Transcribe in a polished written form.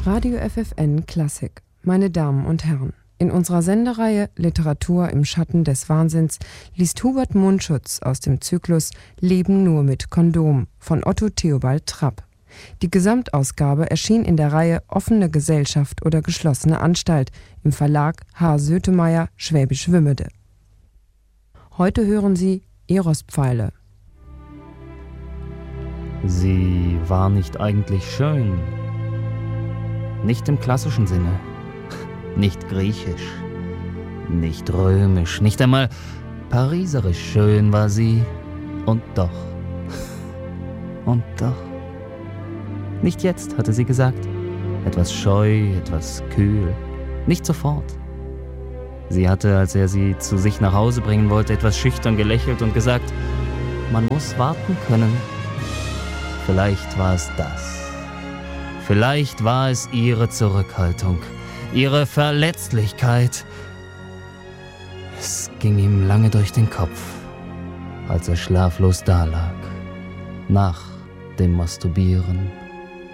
Radio FFN Klassik. Meine Damen und Herren, in unserer Sendereihe Literatur im Schatten des Wahnsinns liest Hubert Mundschutz aus dem Zyklus Leben nur mit Kondom von Otto Theobald Trapp. Die Gesamtausgabe erschien in der Reihe Offene Gesellschaft oder geschlossene Anstalt im Verlag H. Sötemeyer, Schwäbisch Wümmede. Heute hören Sie Erospfeile. Sie war nicht eigentlich schön. Nicht im klassischen Sinne. Nicht griechisch. Nicht römisch. Nicht einmal pariserisch schön war sie. Und doch. Und doch. Nicht jetzt, hatte sie gesagt. Etwas scheu, etwas kühl. Nicht sofort. Sie hatte, als er sie zu sich nach Hause bringen wollte, etwas schüchtern gelächelt und gesagt, man muss warten können. Vielleicht war es das. Vielleicht war es ihre Zurückhaltung, ihre Verletzlichkeit. Es ging ihm lange durch den Kopf, als er schlaflos dalag, nach dem Masturbieren.